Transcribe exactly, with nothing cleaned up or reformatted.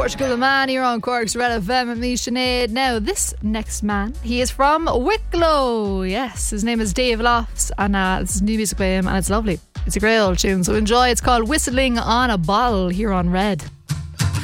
Portugal the Man here on Cork's Red F M with me, Sinead. Now, this next man, he is from Wicklow. Yes, his name is Dave Lofts, and uh, this is new music by him, and it's lovely. It's a great old tune, so enjoy. It's called Whistling on a Bottle here on Red.